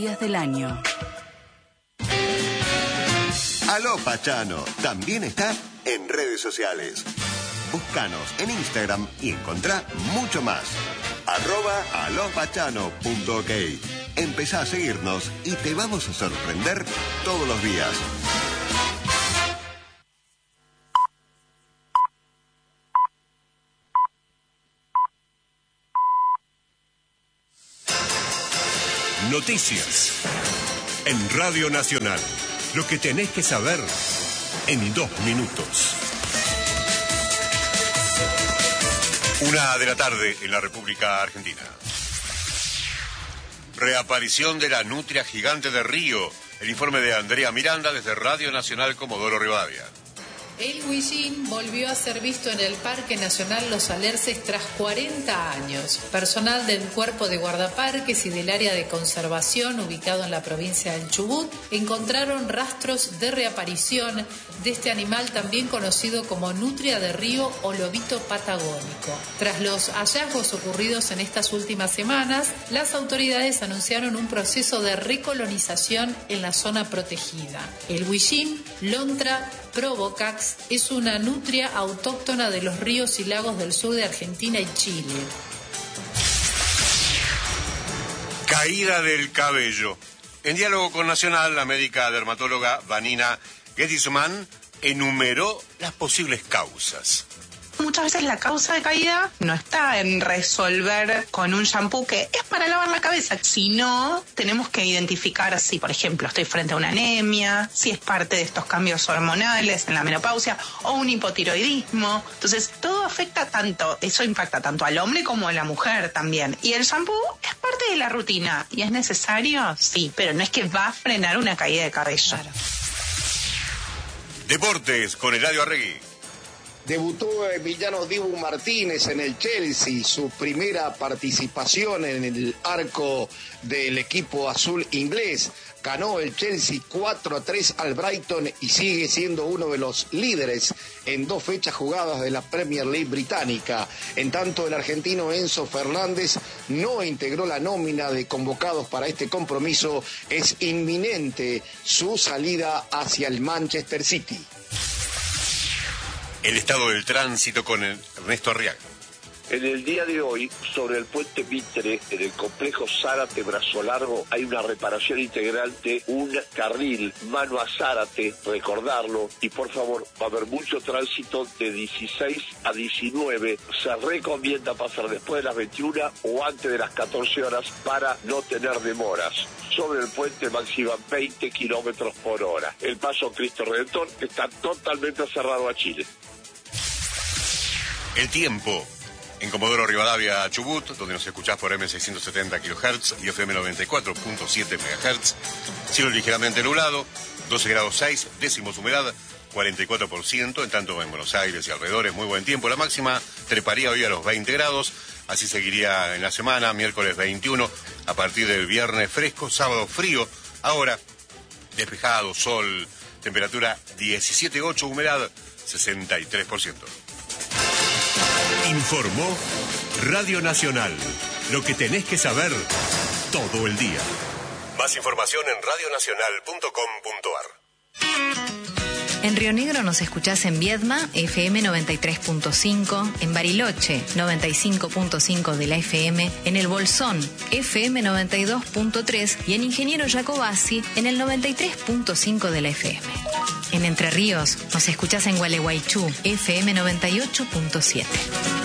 días del año. Aló Pachano también está en redes sociales. Búscanos en Instagram y encontrá mucho más. @alopachano.ok. Empezá a seguirnos y te vamos a sorprender todos los días. Noticias en Radio Nacional. Lo que tenés que saber en 2 minutos. 1 de la tarde en la República Argentina. Reaparición de la nutria gigante de Río. El informe de Andrea Miranda desde Radio Nacional Comodoro Rivadavia. El huillín volvió a ser visto en el Parque Nacional Los Alerces tras 40 años. Personal del Cuerpo de Guardaparques y del Área de Conservación, ubicado en la provincia del Chubut, encontraron rastros de reaparición de este animal también conocido como nutria de río o lobito patagónico. Tras los hallazgos ocurridos en estas últimas semanas, las autoridades anunciaron un proceso de recolonización en la zona protegida. El huillín, Lontra provocax, es una nutria autóctona de los ríos y lagos del sur de Argentina y Chile. Caída del cabello. En diálogo con Nacional, la médica dermatóloga Vanina Gedisman enumeró las posibles causas. Muchas veces la causa de caída no está en resolver con un shampoo que es para lavar la cabeza, sino tenemos que identificar si, por ejemplo, estoy frente a una anemia, si es parte de estos cambios hormonales en la menopausia o un hipotiroidismo. Entonces, todo afecta tanto, eso impacta tanto al hombre como a la mujer también. Y el shampoo es parte de la rutina. ¿Y es necesario? Sí, pero no es que va a frenar una caída de cabello. Claro. Deportes con Eladio Arregui. Debutó Emiliano Dibu Martínez en el Chelsea, su primera participación en el arco del equipo azul inglés. Ganó el Chelsea 4-3 al Brighton y sigue siendo uno de los líderes en 2 fechas jugadas de la Premier League británica. En tanto, el argentino Enzo Fernández no integró la nómina de convocados para este compromiso. Es inminente su salida hacia el Manchester City. El estado del tránsito con Ernesto Arriaga. En el día de hoy, sobre el puente Mitre, en el complejo Zárate Brazo Largo, hay una reparación integral de un carril mano a Zárate, recordarlo, y por favor, va a haber mucho tránsito de 16 a 19. Se recomienda pasar después de las 21 o antes de las 14 horas para no tener demoras. Sobre el puente máxima 20 kilómetros por hora. El paso Cristo Redentor está totalmente cerrado a Chile. El tiempo. En Comodoro Rivadavia, Chubut, donde nos escuchás por M670 kHz y FM 94.7 MHz. Cielo ligeramente nublado, 12 grados 6, décimos humedad, 44%. En tanto, en Buenos Aires y alrededores, muy buen tiempo. La máxima treparía hoy a los 20 grados. Así seguiría en la semana, miércoles 21, a partir del viernes fresco, sábado frío. Ahora, despejado, sol, temperatura 17,8, humedad 63%. Informó Radio Nacional. Lo que tenés que saber todo el día. Más información en radionacional.com.ar. En Río Negro nos escuchás en Viedma, FM 93.5, en Bariloche, 95.5 de la FM, en El Bolsón, FM 92.3 y en Ingeniero Jacobasi, en el 93.5 de la FM. En Entre Ríos nos escuchás en Gualeguaychú, FM 98.7.